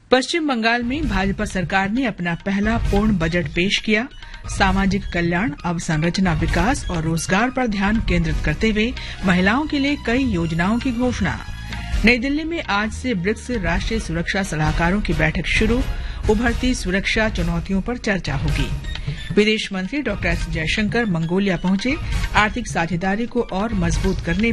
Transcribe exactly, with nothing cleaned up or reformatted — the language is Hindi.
पश्चिम बंगाल में भाजपा सरकार ने अपना पहला पूर्ण बजट पेश किया। सामाजिक कल्याण, अवसंरचना विकास और रोजगार पर ध्यान केंद्रित करते हुए महिलाओं के लिए कई योजनाओं की घोषणा। नई दिल्ली में आज से ब्रिक्स राष्ट्रीय सुरक्षा सलाहकारों की बैठक शुरू। उभरती सुरक्षा चुनौतियों पर चर्चा होगी। विदेश मंत्री डॉ एस जयशंकर मंगोलिया पहुंचे। आर्थिक साझेदारी को और मजबूत करने